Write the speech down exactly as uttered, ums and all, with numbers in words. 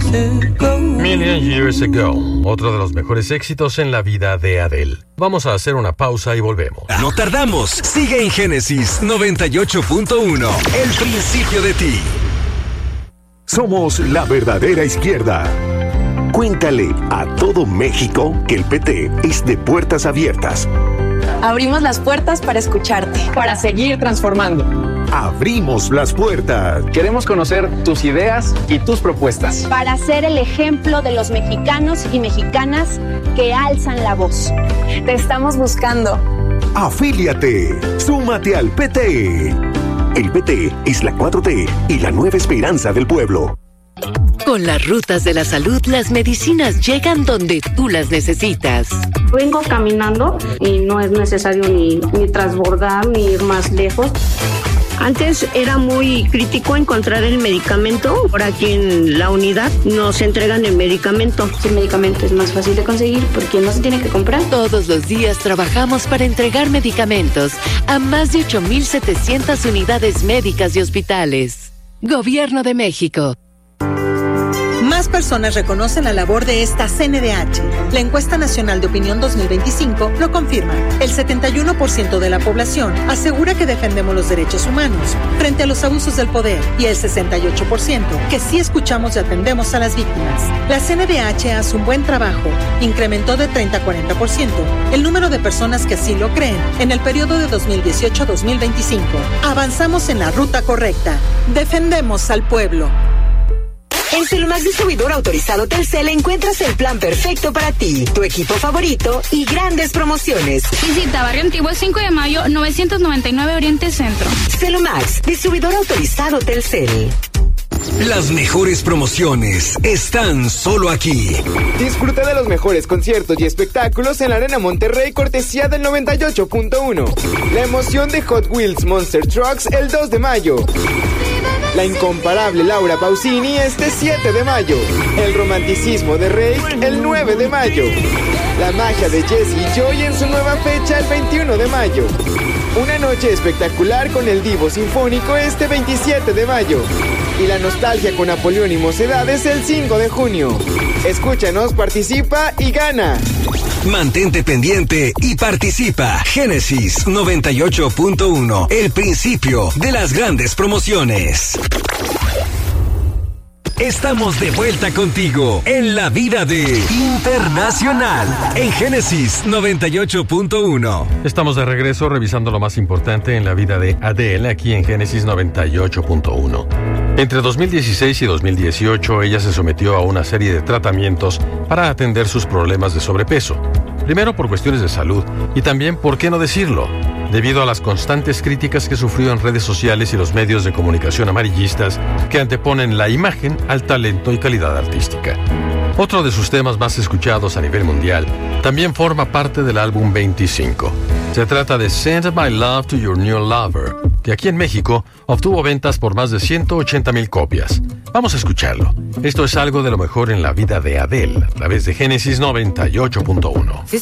Million Years Ago, otro de los mejores éxitos en la vida de Adele. Vamos a hacer una pausa y volvemos. No tardamos, sigue en Génesis noventa y ocho punto uno, el principio de ti. Somos la verdadera izquierda. Cuéntale a todo México que el P T es de puertas abiertas. Abrimos las puertas para escucharte. Para seguir transformando. Abrimos las puertas. Queremos conocer tus ideas y tus propuestas. Para ser el ejemplo de los mexicanos y mexicanas que alzan la voz. Te estamos buscando. Afíliate. Súmate al P T. El P T es la cuatro T y la nueva esperanza del pueblo. Con las rutas de la salud, las medicinas llegan donde tú las necesitas. Vengo caminando y no es necesario ni, ni transbordar ni ir más lejos. Antes era muy crítico encontrar el medicamento. Por aquí en la unidad nos entregan el medicamento. El medicamento es más fácil de conseguir porque no se tiene que comprar. Todos los días trabajamos para entregar medicamentos a más de ocho mil setecientas unidades médicas y hospitales. Gobierno de México. Más personas reconocen la labor de esta C N D H. La encuesta nacional de opinión dos mil veinticinco lo confirma. El setenta y uno por ciento de la población asegura que defendemos los derechos humanos frente a los abusos del poder y el sesenta y ocho por ciento que sí escuchamos y atendemos a las víctimas. La C N D H hace un buen trabajo. Incrementó de treinta a cuarenta por ciento el número de personas que así lo creen en el periodo de dos mil dieciocho a dos mil veinticinco. Avanzamos en la ruta correcta. Defendemos al pueblo. En Celumax Distribuidor Autorizado Telcel encuentras el plan perfecto para ti, tu equipo favorito y grandes promociones. Visita Barrio Antiguo cinco de mayo, novecientos noventa y nueve Oriente Centro. Celumax Distribuidor Autorizado Telcel. Las mejores promociones están solo aquí. Disfruta de los mejores conciertos y espectáculos en la Arena Monterrey, cortesía del noventa y ocho punto uno. La emoción de Hot Wheels Monster Trucks el dos de mayo. La incomparable Laura Pausini este siete de mayo. El romanticismo de Rake el nueve de mayo. La magia de Jesse y Joy en su nueva fecha el veintiuno de mayo. Una noche espectacular con el Divo Sinfónico este veintisiete de mayo. Y la nostalgia con Napoleón y Mocedades el cinco de junio. Escúchanos, participa y gana. Mantente pendiente y participa. Génesis noventa y ocho punto uno, el principio de las grandes promociones. Estamos de vuelta contigo en la vida de Internacional en Génesis noventa y ocho punto uno. Estamos de regreso revisando lo más importante en la vida de Adele aquí en Génesis noventa y ocho punto uno. Entre dos mil dieciséis y dos mil dieciocho ella se sometió a una serie de tratamientos para atender sus problemas de sobrepeso. Primero por cuestiones de salud y también, ¿por qué no decirlo?, debido a las constantes críticas que sufrió en redes sociales y los medios de comunicación amarillistas que anteponen la imagen al talento y calidad artística. Otro de sus temas más escuchados a nivel mundial también forma parte del álbum veinticinco. Se trata de Send My Love to Your New Lover, que aquí en México obtuvo ventas por más de ciento ochenta mil copias. Vamos a escucharlo. Esto es algo de lo mejor en la vida de Adele, a través de Génesis noventa y ocho punto uno.